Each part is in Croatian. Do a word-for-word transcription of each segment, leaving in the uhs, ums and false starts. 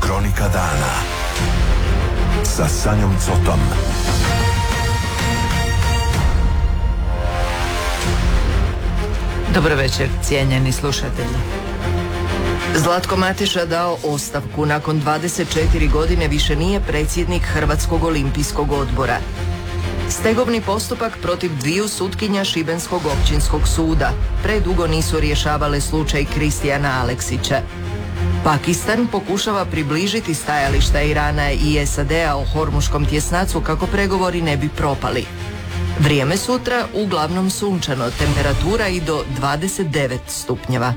Kronika dana sa Sanjom Cotom. Dobro večer, cijenjeni slušatelji. Zlatko Mateša dao ostavku. Nakon dvadeset četiri godine više nije predsjednik Hrvatskog olimpijskog odbora. Stegovni postupak protiv dviju sutkinja Šibenskog općinskog suda. Predugo nisu rješavale slučaj Kristijana Aleksića. Pakistan pokušava približiti stajališta Irana i S A D-a o Hormuškom tjesnacu kako pregovori ne bi propali. Vrijeme sutra uglavnom sunčano, temperatura i do dvadeset devet stupnjeva.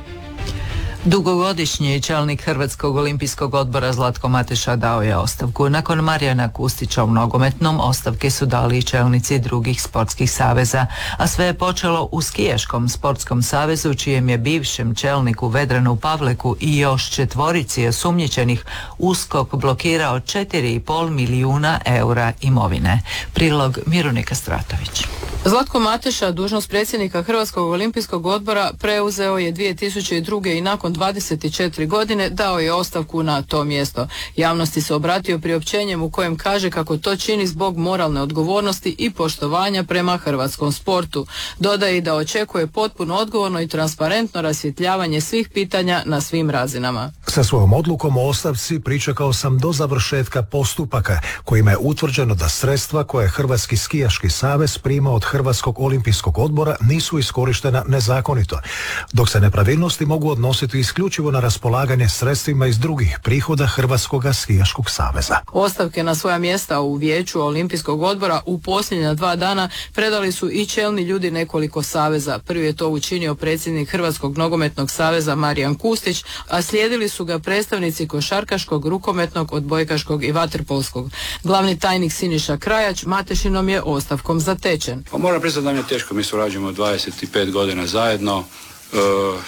Dugogodišnji čelnik Hrvatskog olimpijskog odbora Zlatko Mateša dao je ostavku. Nakon Marijana Kustića u nogometnom, ostavke su dali i čelnici drugih sportskih saveza, a sve je počelo u skijaškom sportskom savezu, čijem je bivšem čelniku Vedranu Pavleku i još četvorici osumnjičenih USKOK blokirao četiri i pol milijuna eura imovine. Prilog Mirunika Stratović. Zlatko Mateša dužnost predsjednika Hrvatskog olimpijskog odbora preuzeo je dvije tisuće druge. i nakon dvadeset četiri godine dao je ostavku na to mjesto. Javnosti se obratio priopćenjem u kojem kaže kako to čini zbog moralne odgovornosti i poštovanja prema hrvatskom sportu. Dodaje i da očekuje potpuno odgovorno i transparentno rasvjetljavanje svih pitanja na svim razinama. Sa svojom odlukom o ostavci pričekao sam do završetka postupaka kojima je utvrđeno da sredstva koje je Hrvatski skijaški savez prima od Hrvatskog olimpijskog odbora nisu iskorištena nezakonito, dok se nepravilnosti mogu odnositi isključivo na raspolaganje sredstvima iz drugih prihoda Hrvatskog skijaškog saveza. Ostavke na svoja mjesta u vijeću Olimpijskog odbora u posljednja dva dana predali su i čelni ljudi nekoliko saveza. Prvi je to učinio predsjednik Hrvatskog nogometnog saveza Marijan Kustić, a slijedili su ga predstavnici košarkaškog, rukometnog, odbojkaškog i vaterpolskog. Glavni tajnik Siniša Krajač Matešinom je ostavkom zatečen. Pa moram priznati da mi je teško, mi surađujemo dvadeset pet godina zajedno, e,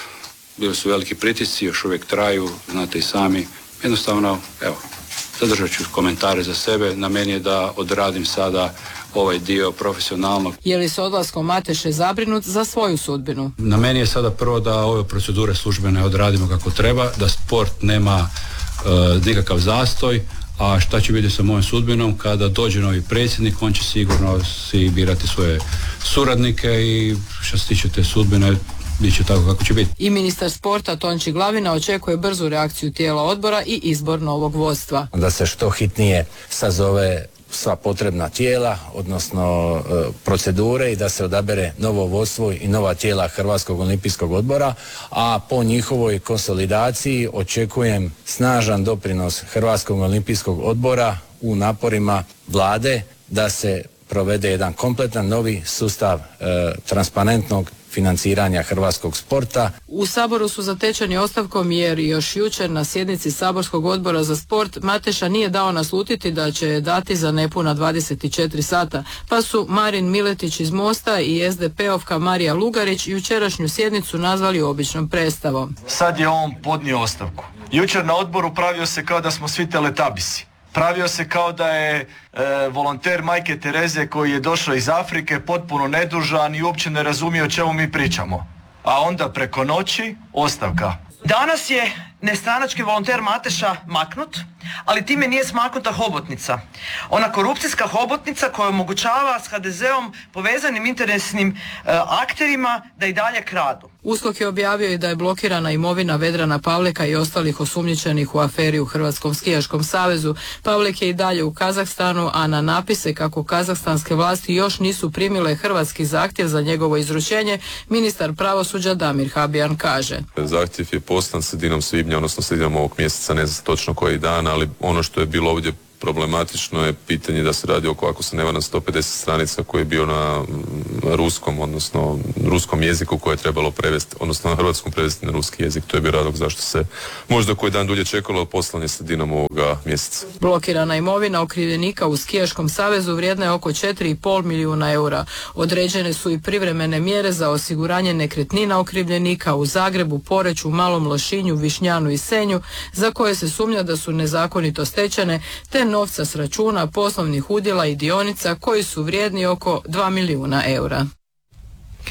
bili su veliki pritisci, još uvijek traju, znate i sami. Jednostavno, evo, zadržat ću komentare za sebe, na meni je da odradim sada ovaj dio profesionalnog. Je li s odlaskom Mateše zabrinut za svoju sudbinu? Na meni je sada prvo da ove procedure službene odradimo kako treba, da sport nema e, nikakav zastoj, a šta će biti sa mojom sudbinom kada dođe novi predsjednik, on će sigurno si birati svoje suradnike i što se tiče te sudbine, bit će tako kako će biti. I ministar sporta Tonči Glavina očekuje brzu reakciju tijela odbora i izbor novog vodstva. Da se što hitnije sazove sva potrebna tijela, odnosno e, procedure i da se odabere novo vodstvo i nova tijela Hrvatskog olimpijskog odbora, a po njihovoj konsolidaciji očekujem snažan doprinos Hrvatskog olimpijskog odbora u naporima vlade da se provede jedan kompletan novi sustav e, transparentnog financiranja hrvatskog sporta. U Saboru su zatečeni ostavkom jer još jučer na sjednici Saborskog odbora za sport Mateša nije dao naslutiti da će dati za nepuna dvadeset četiri sata, pa su Marin Miletić iz Mosta i es de pe-ovka Marija Lugarić jučerašnju sjednicu nazvali običnom predstavom. Sad je on podnio ostavku. Jučer na odboru pravio se kao da smo svi teletabisi. Pravio se kao da je e, volonter Majke Tereze koji je došao iz Afrike potpuno nedužan i uopće ne razumije o čemu mi pričamo. A onda preko noći ostavka. Danas je nestranački volonter Mateša maknut, ali time nije smaknuta hobotnica. Ona korupcijska hobotnica koja omogućava s ha de zeom povezanim interesnim e, akterima da i dalje kradu. USKOK je objavio i da je blokirana imovina Vedrana Pavleka i ostalih osumnjičenih u aferi u Hrvatskom skijaškom savezu. Pavlek je i dalje u Kazahstanu, a na napise kako kazahstanske vlasti još nisu primile hrvatski zahtjev za njegovo izručenje, ministar pravosuđa Damir Habijan kaže. Zahtjev je poslan sredinom svibnja, odnosno sredinom ovog mjeseca, ne znam točno koji dan, ali ono što je bilo ovdje problematično je pitanje da se radi oko, ako se ne varam, sto pedeset stranica koji je bio na ruskom, odnosno ruskom jeziku koje je trebalo prevesti, odnosno na hrvatskom prevesti na ruski jezik. To je bio razlog zašto se možda koji dan dulje čekalo poslanje sredinom ovoga mjeseca. Blokirana imovina okrivljenika u Skijaškom savezu vrijedna je oko četiri i pol milijuna eura. Određene su i privremene mjere za osiguranje nekretnina okrivljenika u Zagrebu, Poreču, Malom Lošinju, Višnjanu i Senju, za koje se sumnja da su nezakonito stečene, te novca s računa, poslovnih udjela i dionica koji su vrijedni oko dva milijuna eura.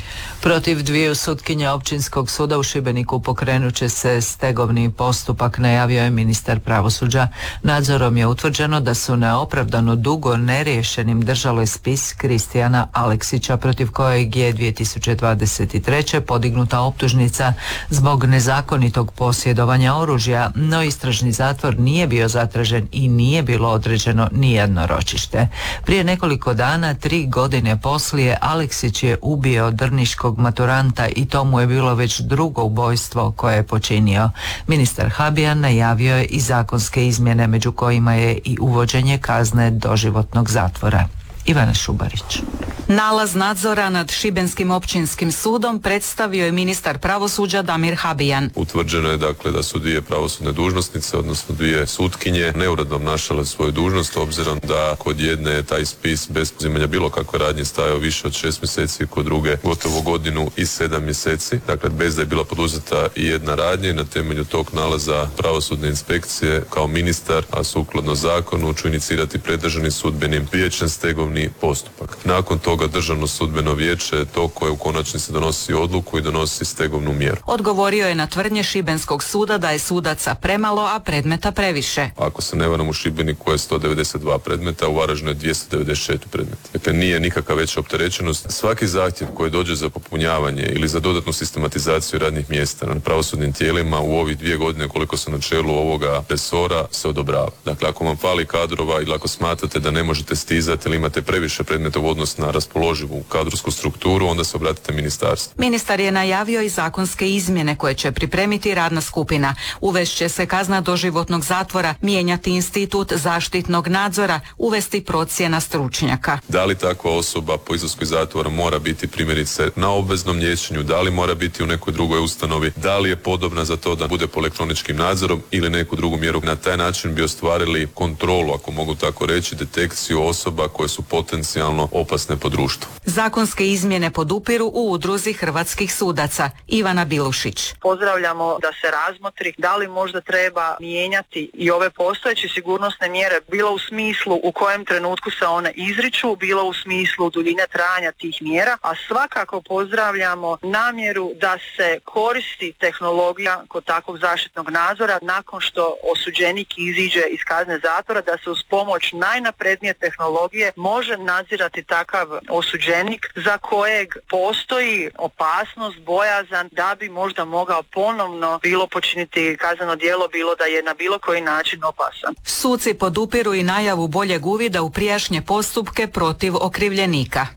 Protiv dviju sutkinja Općinskog suda u Šibeniku pokrenut će se stegovni postupak, najavio je ministar pravosuđa. Nadzorom je utvrđeno da su neopravdano dugo neriješenim držale spis Kristijana Aleksića, protiv kojeg je dvije tisuće dvadeset treće podignuta optužnica zbog nezakonitog posjedovanja oružja, no istražni zatvor nije bio zatražen i nije bilo određeno nijedno ročište. Prije nekoliko dana, tri godine poslije, Aleksić je ubio drniškog maturanta i to mu je bilo već drugo ubojstvo koje je počinio. Ministar Habijan najavio je i zakonske izmjene, među kojima je i uvođenje kazne doživotnog zatvora. Ivana Šubarić. Nalaz nadzora nad Šibenskim općinskim sudom predstavio je ministar pravosuđa Damir Habijan. Utvrđeno je dakle da su dvije pravosudne dužnosnice, odnosno dvije sutkinje, neuredno obnašale svoju dužnost, obzirom da kod jedne je taj spis bez poduzimanja bilo kakve radnje stajao više od šest mjeseci, kod druge gotovo godinu i sedam mjeseci. Dakle, bez da je bila poduzeta i jedna radnja, i na temelju tog nalaza pravosudne inspekcije kao ministar, a sukladno zakonu, ću inicirati pred Državnim sudbenim vijećem stegovni postupak. Nakon toga Državno sudbeno vijeće je to koje u konačnici donosi odluku i donosi stegovnu mjeru. Odgovorio je na tvrdnje Šibenskog suda da je sudaca premalo, a predmeta previše. Ako se ne varam, u Šibeniku je sto devedeset dva predmeta, u Varaždinu je dvjesto devedeset četiri predmeta. Dakle, nije nikakva veća opterećenost. Svaki zahtjev koji dođe za popunjavanje ili za dodatnu sistematizaciju radnih mjesta na pravosudnim tijelima u ovih dvije godine koliko sam na čelu ovoga resora se odobrava. Dakle, ako vam fali kadrova ili ako smatrate da ne možete stizati ili imate previše predmeta u odnosu na raspoloživu kadrovsku strukturu, onda se obratite ministarstvu. Ministar je najavio i zakonske izmjene koje će pripremiti radna skupina. Uvešće se kazna doživotnog zatvora, mijenjati institut zaštitnog nadzora, uvesti procjena stručnjaka. Da li takva osoba po izlasku iz zatvora mora biti primjerice na obveznom liječenju, da li mora biti u nekoj drugoj ustanovi, da li je podobna za to da bude po elektroničkim nadzorom ili neku drugu mjeru. Na taj način bi ostvarili kontrolu, ako mogu tako reći, detekciju osoba koje su potencijalno opasne po društvu. Zakonske izmjene podupiru u udruzi hrvatskih sudaca. Ivana Bilušić. Pozdravljamo da se razmotri da li možda treba mijenjati i ove postojeće sigurnosne mjere, bilo u smislu u kojem trenutku se one izriču, bilo u smislu duljine trajanja tih mjera, a svakako pozdravljamo namjeru da se koristi tehnologija kod takvog zaštitnog nadzora nakon što osuđenik iziđe iz kazne zatvora, da se uz pomoć najnaprednije tehnologije može nadzirati takav osuđenik za kojeg postoji opasnost, bojazan da bi možda mogao ponovno bilo počiniti kazneno djelo, bilo da je na bilo koji način opasan. Suci podupiru i najavu boljeg uvida u prijašnje postupke protiv okrivljenika.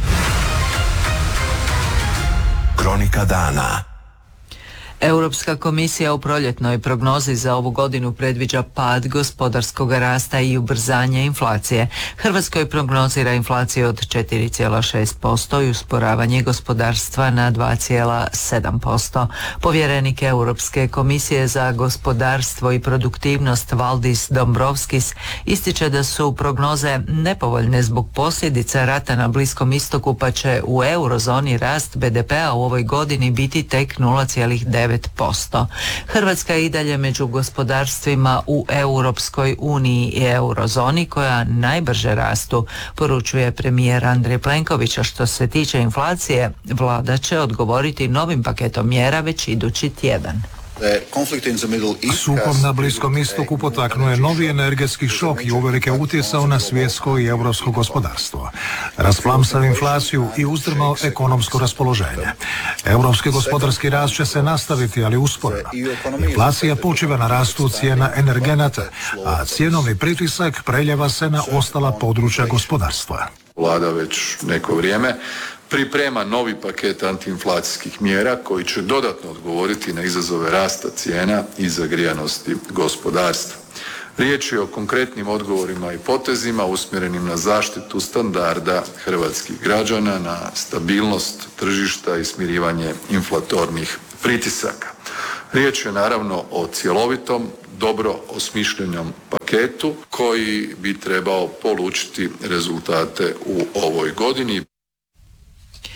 Kronika dana. Europska komisija u proljetnoj prognozi za ovu godinu predviđa pad gospodarskog rasta i ubrzanje inflacije. Hrvatskoj prognozira inflaciju od četiri zarez šest posto i usporavanje gospodarstva na dva zarez sedam posto. Povjerenik Europske komisije za gospodarstvo i produktivnost Valdis Dombrovskis ističe da su prognoze nepovoljne zbog posljedica rata na Bliskom istoku, pa će u eurozoni rast be de pea u ovoj godini biti tek nula zarez devet posto. Hrvatska je i dalje među gospodarstvima u Europskoj uniji i eurozoni koja najbrže rastu, poručuje premijer Andrej Plenković. A što se tiče inflacije, vlada će odgovoriti novim paketom mjera već idući tjedan. Sukob na Bliskom istoku potaknuo je novi energetski šok i uvelike utjecao na svjetsko i europsko gospodarstvo. Rasplamsao inflaciju i uzdrmao ekonomsko raspoloženje. Europski gospodarski rast će se nastaviti, ali usporeno. Inflacija počiva na rastu cijena energenata, a cjenovni pritisak preljeva se na ostala područja gospodarstva. Vlada već neko vrijeme priprema novi paket antiinflacijskih mjera koji će dodatno odgovoriti na izazove rasta cijena i zagrijanosti gospodarstva. Riječ je o konkretnim odgovorima i potezima usmjerenim na zaštitu standarda hrvatskih građana, na stabilnost tržišta i smirivanje inflatornih pritisaka. Riječ je naravno o cjelovitom, dobro osmišljenom paketu koji bi trebao polučiti rezultate u ovoj godini.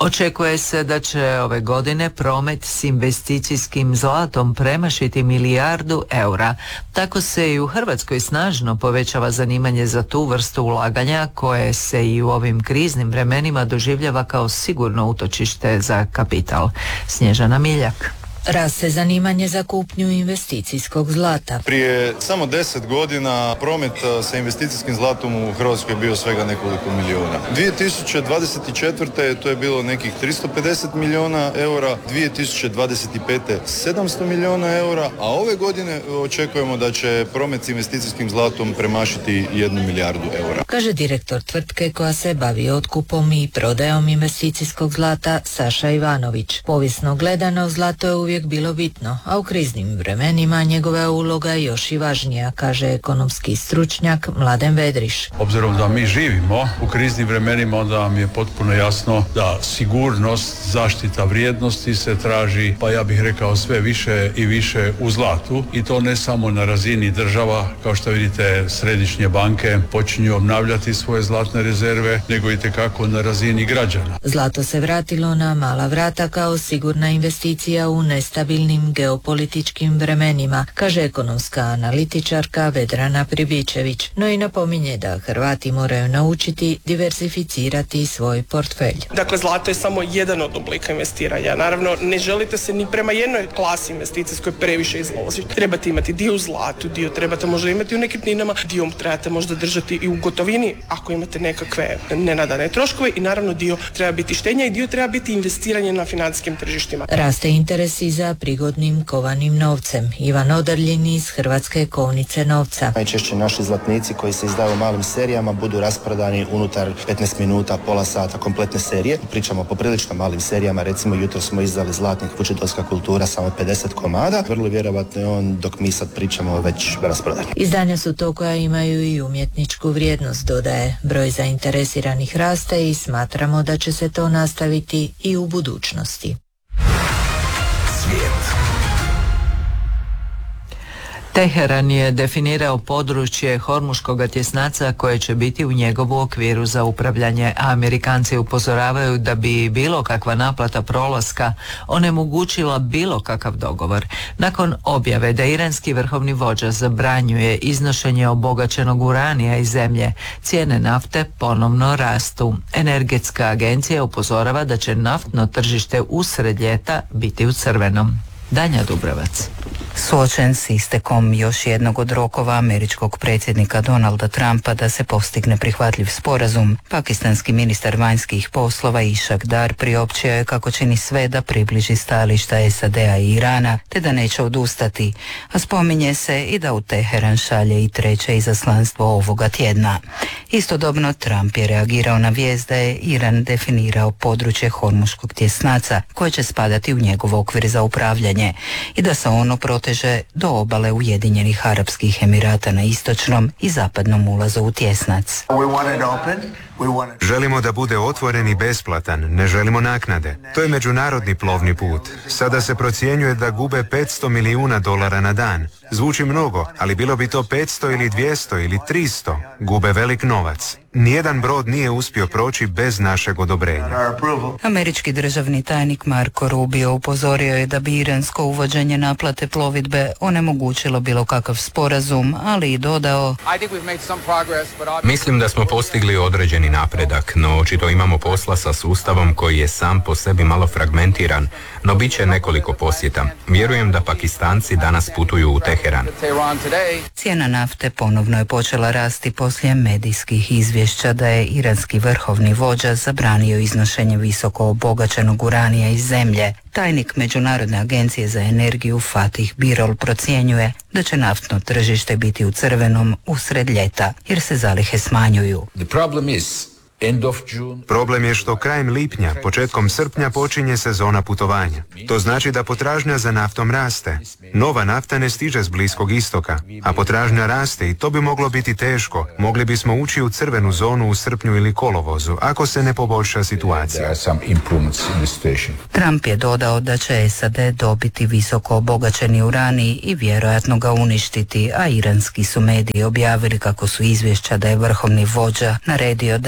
Očekuje se da će ove godine promet s investicijskim zlatom premašiti milijardu eura. Tako se i u Hrvatskoj snažno povećava zanimanje za tu vrstu ulaganja koje se i u ovim kriznim vremenima doživljava kao sigurno utočište za kapital. Snježana Miljak. Raste zanimanje za kupnju investicijskog zlata. Prije samo deset godina promet sa investicijskim zlatom u Hrvatskoj je bio svega nekoliko milijuna. dvije tisuće dvadeset četvrte. to je bilo nekih tristo pedeset milijuna eura, dvije tisuće dvadeset pete. sedamsto milijuna eura, a ove godine očekujemo da će promet s investicijskim zlatom premašiti jednu milijardu eura. Kaže direktor tvrtke koja se bavi otkupom i prodajom investicijskog zlata Saša Ivanović. Povijesno gledano, zlato je uvijek bilo bitno, a u kriznim vremenima njegova uloga još i važnija, kaže ekonomski stručnjak Mladen Vedriš. Obzirom da mi živimo u kriznim vremenima, onda vam je potpuno jasno da sigurnost, zaštita vrijednosti se traži, pa ja bih rekao sve više i više u zlatu, i to ne samo na razini država, kao što vidite središnje banke počinju obnavljati svoje zlatne rezerve, nego i tekako na razini građana. Zlato se vratilo na mala vrata kao sigurna investicija u nestabilnim geopolitičkim vremenima, kaže ekonomska analitičarka Vedrana Pribičević, no i napominje da Hrvati moraju naučiti diversificirati svoj portfelj. Dakle, zlato je samo jedan od oblika investiranja. Naravno, ne želite se ni prema jednoj klasi investicijskoj previše izložiti. Trebate imati dio u zlatu, dio trebate možda imati u nekretninama, dio trebate možda držati i u gotovini ako imate nekakve nenadane troškove, i naravno dio treba biti štednja i dio treba biti investiranje na financijskim tržištima. Raste interes i za prigodnim kovanim novcem. Ivan Odrljin iz Hrvatske kovnice novca. Najčešće naši zlatnici koji se izdaju u malim serijama budu rasprodani unutar petnaest minuta, pola sata, kompletne serije. Pričamo o poprilično malim serijama, recimo jutro smo izdali zlatnik Vučedolska kultura, samo pedeset komada. Vrlo vjerovatno je on, dok mi sad pričamo, već rasprodan. Izdanja su to koja imaju i umjetničku vrijednost, dodaje. Broj zainteresiranih raste i smatramo da će se to nastaviti i u budućnosti. Teheran je definirao područje Hormuškog tjesnaca koje će biti u njegovu okviru za upravljanje, a Amerikanci upozoravaju da bi bilo kakva naplata prolaska onemogućila bilo kakav dogovor. Nakon objave da iranski vrhovni vođa zabranjuje iznošenje obogaćenog uranija iz zemlje, cijene nafte ponovno rastu. Energetska agencija upozorava da će naftno tržište usred ljeta biti u crvenom. Danja Dubrovac. Suočen s istekom još jednog od rokova američkog predsjednika Donalda Trumpa da se postigne prihvatljiv sporazum, pakistanski ministar vanjskih poslova Ishak Dar priopćio je kako čini sve da približi stajališta S A D-a i Irana, te da neće odustati, a spominje se i da u Teheran šalje i treće izaslanstvo ovoga tjedna. Istodobno Trump je reagirao na vijest da je Iran definirao područje Hormuškog tjesnaca koje će spadati u njegov okvir za upravljanje i da se ono proteže do obale Ujedinjenih Arapskih Emirata na istočnom i zapadnom ulazu u tjesnac. Želimo da bude otvoren i besplatan, ne želimo naknade. To je međunarodni plovni put. Sada se procjenjuje da gube petsto milijuna dolara na dan. Zvuči mnogo, ali bilo bi to petsto ili dvjesto ili tristo. Gube velik novac. Nijedan brod nije uspio proći bez našeg odobrenja. Američki državni tajnik Marco Rubio upozorio je da bi iransko uvođenje naplate plovidbe onemogućilo bilo kakav sporazum, ali i dodao: Mislim da smo postigli određeni napredak, no očito imamo posla sa sustavom koji je sam po sebi malo fragmentiran, no bit će nekoliko posjeta. Vjerujem da Pakistanci danas putuju u Teheran. Cijena nafte ponovno je počela rasti poslije medijskih izvješća da je iranski vrhovni vođa zabranio iznošenje visoko obogaćenog uranija iz zemlje. Tajnik Međunarodne agencije za energiju Fatih Birol procjenjuje da će naftno tržište biti u crvenom usred ljeta, jer se zalihe smanjuju. Problem je što krajem lipnja, početkom srpnja počinje sezona putovanja. To znači da potražnja za naftom raste. Nova nafta ne stiže s Bliskog istoka, a potražnja raste i to bi moglo biti teško. Mogli bismo ući u crvenu zonu u srpnju ili kolovozu, ako se ne poboljša situacija. Trump je dodao da će S A D dobiti visoko obogaćeni uranij i vjerojatno ga uništiti, a iranski su mediji objavili kako su izvješća da je vrhovni vođa naredio da se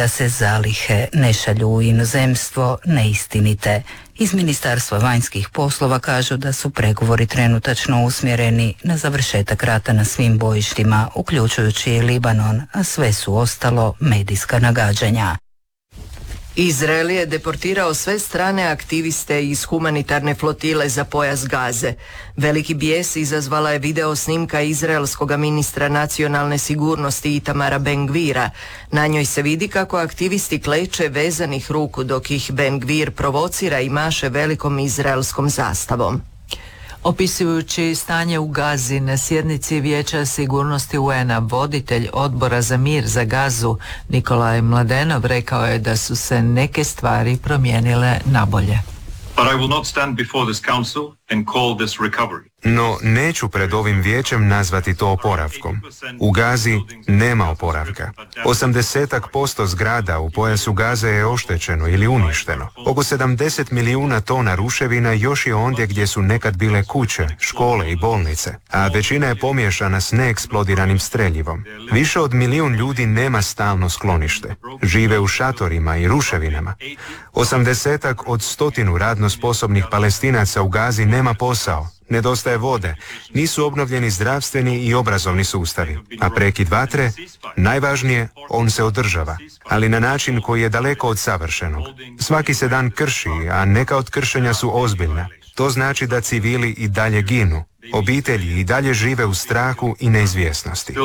zalihe ne šalju u inozemstvo neistinite. Iz Ministarstva vanjskih poslova kažu da su pregovori trenutačno usmjereni na završetak rata na svim bojištima, uključujući i Libanon, a sve su ostalo medijska nagađanja. Izrael je deportirao sve strane aktiviste iz humanitarne flotile za pojas Gaze. Veliki bijes izazvala je video snimka izraelskog ministra nacionalne sigurnosti Itamara Ben-Gvira. Na njoj se vidi kako aktivisti kleče vezanih ruku dok ih Ben-Gvir provocira i maše velikom izraelskom zastavom. Opisujući stanje u Gazi na sjednici Vijeća sigurnosti U N-a, voditelj odbora za mir za Gazu Nikolaj Mladenov rekao je da su se neke stvari promijenile nabolje. But I will not stand before this council and call this recovery. No, neću pred ovim vijećem nazvati to oporavkom. U Gazi nema oporavka. osamdeset posto zgrada u pojasu Gaze je oštećeno ili uništeno. Oko sedamdeset milijuna tona ruševina još je ondje gdje su nekad bile kuće, škole i bolnice, a većina je pomiješana s neeksplodiranim streljivom. Više od milijun ljudi nema stalno sklonište. Žive u šatorima i ruševinama. osamdesetak od stotinu radno sposobnih Palestinaca u Gazi nema posao. Nedostaje vode, nisu obnovljeni zdravstveni i obrazovni sustavi, a prekid vatre, najvažnije, on se održava, ali na način koji je daleko od savršenog. Svaki se dan krši, a neka od kršenja su ozbiljna. To znači da civili i dalje ginu, obitelji i dalje žive u strahu i neizvjesnosti.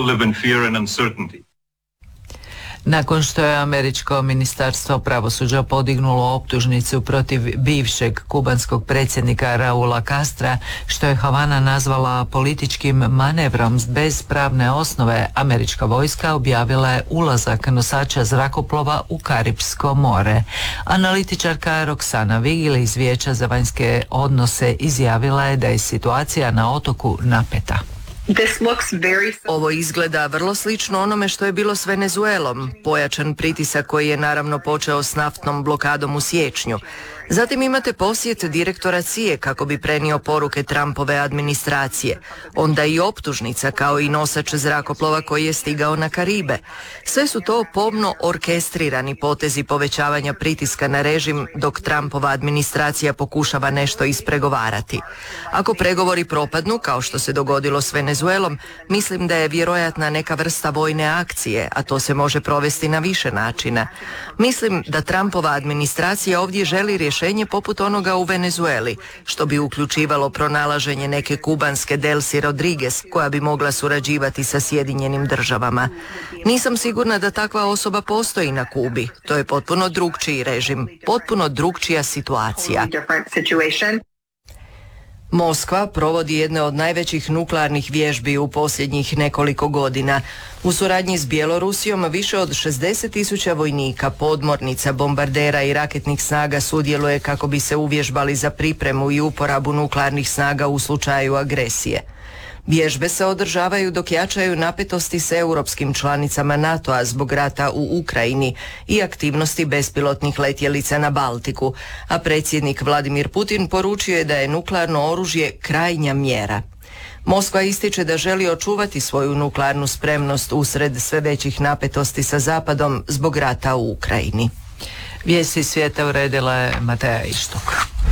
Nakon što je američko ministarstvo pravosuđa podignulo optužnicu protiv bivšeg kubanskog predsjednika Raula Castra, što je Havana nazvala političkim manevrom bez pravne osnove, američka vojska objavila je ulazak nosača zrakoplova u Karipsko more. Analitičarka Roksana Vigil iz Vijeća za vanjske odnose izjavila je da je situacija na otoku napeta. Ovo izgleda vrlo slično onome što je bilo s Venezuelom, pojačan pritisak koji je naravno počeo s naftnom blokadom u siječnju. Zatim imate posjet direktora C I A kako bi prenio poruke Trumpove administracije. Onda i optužnica kao i nosač zrakoplova koji je stigao na Karibe. Sve su to pomno orkestrirani potezi povećavanja pritiska na režim dok Trumpova administracija pokušava nešto ispregovarati. Ako pregovori propadnu, kao što se dogodilo s Venezuelom, mislim da je vjerojatna neka vrsta vojne akcije, a to se može provesti na više načina. Mislim da Trumpova administracija ovdje želi rješenje poput onoga u Venezueli, što bi uključivalo pronalaženje neke kubanske Delcy Rodriguez koja bi mogla surađivati sa Sjedinjenim državama. Nisam sigurna da takva osoba postoji na Kubi. To je potpuno drugčiji režim, potpuno drugčija situacija. Moskva provodi jedne od najvećih nuklearnih vježbi u posljednjih nekoliko godina. U suradnji s Bjelorusijom više od šezdeset tisuća vojnika, podmornica, bombardera i raketnih snaga sudjeluje kako bi se uvježbali za pripremu i uporabu nuklearnih snaga u slučaju agresije. Vježbe se održavaju dok jačaju napetosti s europskim članicama NATO-a zbog rata u Ukrajini i aktivnosti bespilotnih letjelica na Baltiku, a predsjednik Vladimir Putin poručio je da je nuklearno oružje krajnja mjera. Moskva ističe da želi očuvati svoju nuklearnu spremnost usred sve većih napetosti sa Zapadom zbog rata u Ukrajini. Vijesti svijeta uredila je Mateja Ištok.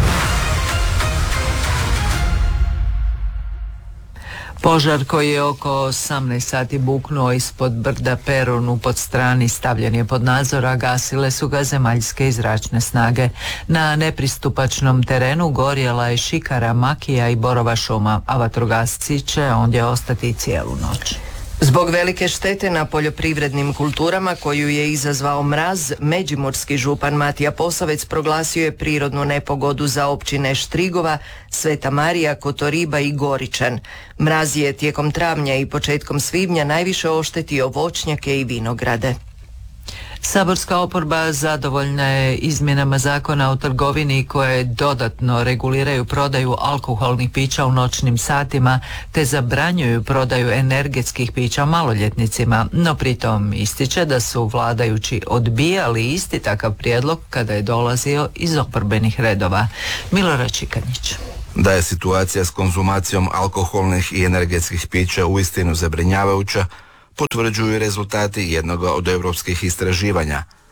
Požar koji je oko osamnaest sati buknuo ispod brda Perun u Podstrani stavljen je pod nadzor, a gasile su ga zemaljske i zračne snage. Na nepristupačnom terenu gorjela je šikara, makija i borova šuma, a vatrogasci će ondje ostati cijelu noć. Zbog velike štete na poljoprivrednim kulturama koju je izazvao mraz, međimurski župan Matija Posavec proglasio je prirodnu nepogodu za općine Štrigova, Sveta Marija, Kotoriba i Goričan. Mraz je tijekom travnja i početkom svibnja najviše oštetio voćnjake i vinograde. Saborska oporba zadovoljna je izmjenama zakona o trgovini koje dodatno reguliraju prodaju alkoholnih pića u noćnim satima te zabranjuju prodaju energetskih pića maloljetnicima, no pritom ističe da su vladajući odbijali isti takav prijedlog kada je dolazio iz oporbenih redova. Milorad Čikanić. Da je situacija s konzumacijom alkoholnih i energetskih pića uistinu zabrinjavajuća, potvrđuju rezultati jednog od europskih istraživanja.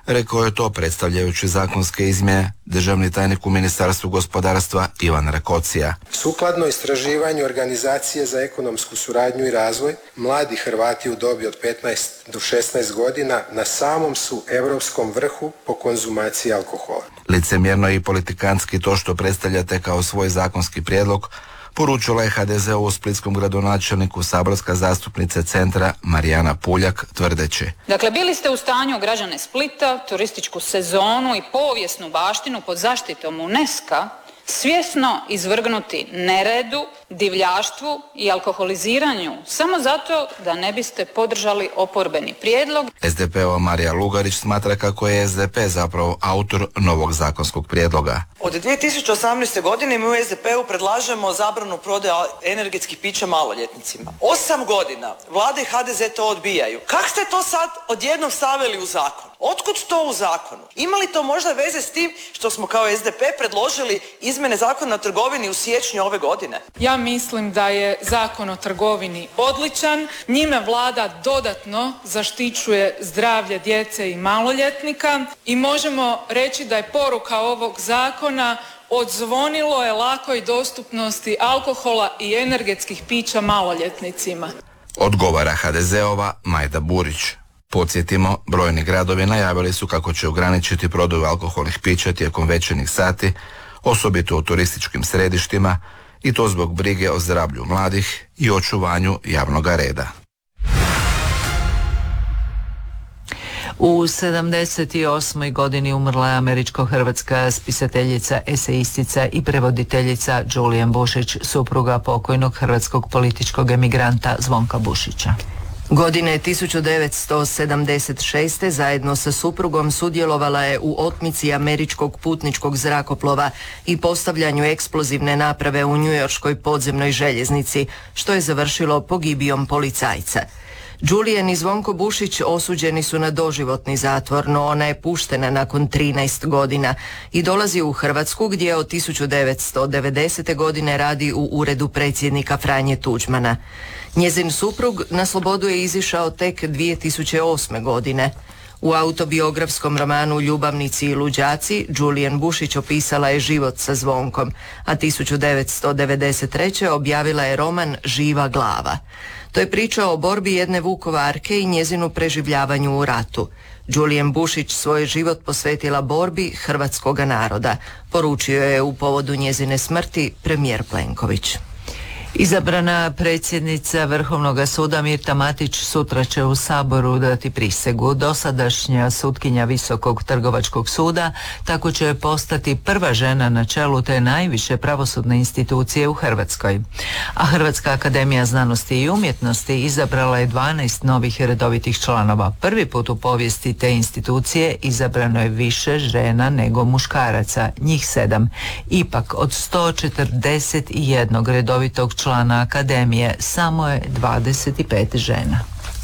Rekao je to predstavljajući zakonske izmjene državni tajnik u Ministarstvu gospodarstva Ivan Rakocija. Sukladno istraživanju Organizacije za ekonomsku suradnju i razvoj, mladi Hrvati u dobi od petnaest do šesnaest godina na samom su europskom vrhu po konzumaciji alkohola. Licemjerno i politikantski to što predstavljate kao svoj zakonski prijedlog poručila je ha de ze ovu splitskom gradonačelniku saborska zastupnica Centra Marijana Puljak tvrdeći: Dakle, bili ste u stanju građane Splita, turističku sezonu i povijesnu baštinu pod zaštitom UNESCO svjesno izvrgnuti neredu, divljaštvu i alkoholiziranju samo zato da ne biste podržali oporbeni prijedlog. es de pe ova Marija Lugarić smatra kako je es de pe zapravo autor novog zakonskog prijedloga. Od dvije tisuće osamnaeste. godine mi u es de pe-u predlažemo zabranu prodaje energetskih pića maloljetnicima. Osam godina vlade i ha de ze to odbijaju. Kako ste to sad odjednom stavili u zakon? Otkud to u zakonu? Ima li to možda veze s tim što smo kao es de pe predložili izmjene zakona o trgovini u siječnju ove godine? Ja mislim da je zakon o trgovini odličan. Njime vlada dodatno zaštićuje zdravlje djece i maloljetnika i možemo reći da je poruka ovog zakona odzvonilo je lakoj dostupnosti alkohola i energetskih pića maloljetnicima. Odgovara ha de ze ova Majda Burić. Podsjetimo, brojni gradovi najavili su kako će ograničiti prodaju alkoholnih pića tijekom večernjih sati, osobito u turističkim središtima, i to zbog brige o zdravlju mladih i očuvanju javnog reda. U sedamdeset osmoj godini umrla je američko-hrvatska spisateljica, eseistica i prevoditeljica Julian Bušić, supruga pokojnog hrvatskog političkog emigranta Zvonka Bušića. Godine tisuću devetsto sedamdeset šeste. zajedno sa suprugom sudjelovala je u otmici američkog putničkog zrakoplova i postavljanju eksplozivne naprave u njujorškoj podzemnoj željeznici, što je završilo pogibijom policajca. Julian i Zvonko Bušić osuđeni su na doživotni zatvor, no ona je puštena nakon trinaest godina i dolazi u Hrvatsku gdje od tisuću devetsto devedesete. godine radi u uredu predsjednika Franje Tuđmana. Njezin suprug na slobodu je izišao tek dvije tisuće osme. godine. U autobiografskom romanu Ljubavnici i luđaci Julian Bušić opisala je život sa Zvonkom, a tisuću devetsto devedeset treće. objavila je roman Živa glava. To je priča o borbi jedne Vukovarke i njezinu preživljavanju u ratu. Julian Bušić svoj život posvetila borbi hrvatskoga naroda, poručio je u povodu njezine smrti premijer Plenković. Izabrana predsjednica Vrhovnog suda Mirta Matić sutra će u Saboru dati prisegu. Dosadašnja sutkinja Visokog trgovačkog suda tako će postati prva žena na čelu te najviše pravosudne institucije u Hrvatskoj. A Hrvatska akademija znanosti i umjetnosti izabrala je dvanaest novih redovitih članova. Prvi put u povijesti te institucije izabrano je više žena nego muškaraca, njih sedam. Ipak od sto četrdeset jedan redovitog člana akademije samo je dvadeset pet žena.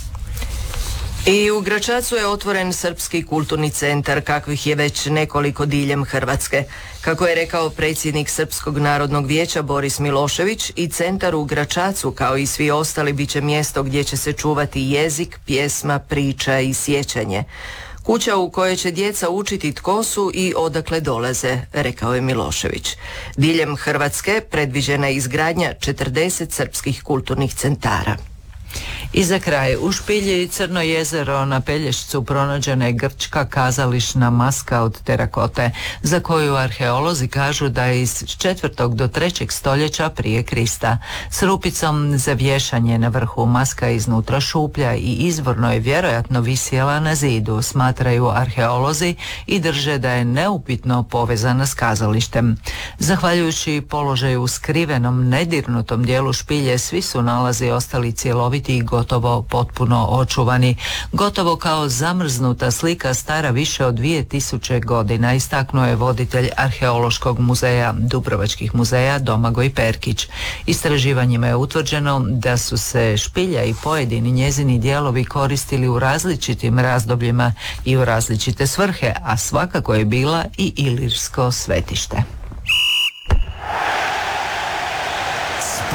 I u Gračacu je otvoren Srpski kulturni centar, kakvih je već nekoliko diljem Hrvatske. Kako je rekao predsjednik Srpskog narodnog vijeća Boris Milošević, i centar u Gračacu kao i svi ostali bit će mjesto gdje će se čuvati jezik, pjesma, priča i sjećanje. Kuća u kojoj će djeca učiti tko su i odakle dolaze, rekao je Milošević. Diljem Hrvatske predviđena je izgradnja četrdeset srpskih kulturnih centara. I za kraj, u Špilji Crno jezero na Pelješcu pronađena je grčka kazališna maska od terakote, za koju arheolozi kažu da je iz četvrtog do trećeg stoljeća prije Krista. S rupicom za vješanje na vrhu, maska je iznutra šuplja i izvorno je vjerojatno visjela na zidu, smatraju arheolozi i drže da je neupitno povezana s kazalištem. Zahvaljujući položaju u skrivenom, nedirnutom dijelu Špilje, svi su nalazi ostali cjeloviti i gotovo potpuno očuvani. Gotovo kao zamrznuta slika stara više od dvije tisuće godina, istaknuo je voditelj Arheološkog muzeja Dubrovačkih muzeja Domagoj Perkić. Istraživanjima je utvrđeno da su se Špilja i pojedini njezini dijelovi koristili u različitim razdobljima i u različite svrhe, a svakako je bila i ilirsko svetište.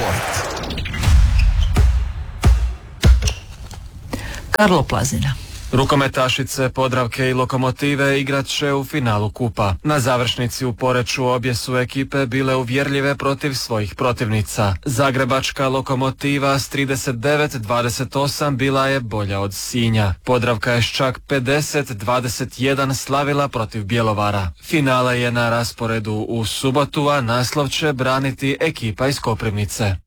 Sport. Karlo Plazina. Rukometašice Podravke i Lokomotive igrat će u finalu kupa. Na završnici u Poreču obje su ekipe bile uvjerljive protiv svojih protivnica. Zagrebačka Lokomotiva s trideset devet dvadeset osam bila je bolja od Sinja. Podravka je s čak pedeset dvadeset jedan slavila protiv Bjelovara. Finale je na rasporedu u subotu, a naslov će braniti ekipa iz Koprivnice.